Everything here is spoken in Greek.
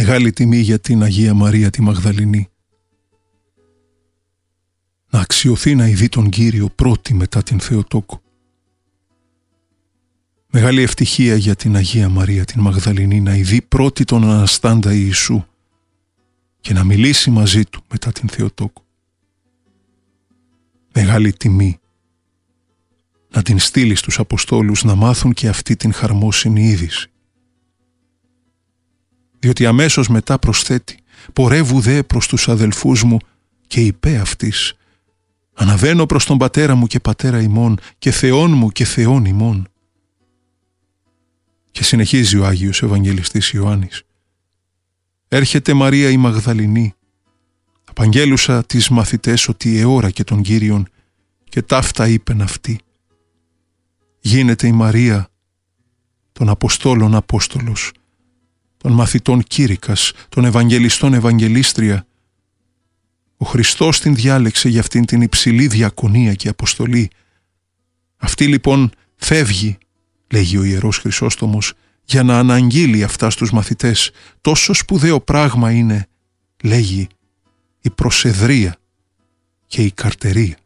Μεγάλη τιμή για την Αγία Μαρία τη Μαγδαληνή. Να αξιωθεί να ειδεί τον Κύριο πρώτη μετά την Θεοτόκο. Μεγάλη ευτυχία για την Αγία Μαρία την Μαγδαληνή να ειδεί πρώτη τον Αναστάντα Ιησού και να μιλήσει μαζί του μετά την Θεοτόκο. Μεγάλη τιμή να την στείλει στους Αποστόλους να μάθουν και αυτή την χαρμόσυνη είδηση. Διότι αμέσως μετά προσθέτει «Πορεύου δε προς τους αδελφούς μου και είπε αυτής, αναβαίνω προς τον πατέρα μου και πατέρα ημών και Θεόν μου και Θεόν ημών». Και συνεχίζει ο Άγιος Ευαγγελιστής Ιωάννης. «Έρχεται Μαρία η Μαγδαληνή, απαγγέλουσα τις μαθητές ότι εώρακε τον Κύριον και ταύτα είπεν αυτή. Γίνεται η Μαρία των Αποστόλων Απόστολος, των μαθητών Κήρυκας, των Ευαγγελιστών Ευαγγελίστρια. Ο Χριστός την διάλεξε για αυτήν την υψηλή διακονία και αποστολή. Αυτή λοιπόν φεύγει, λέγει ο Ιερός Χρυσόστομος, για να αναγγείλει αυτά στους μαθητές. Τόσο σπουδαίο πράγμα είναι, λέγει, η προσεδρία και η καρτερία».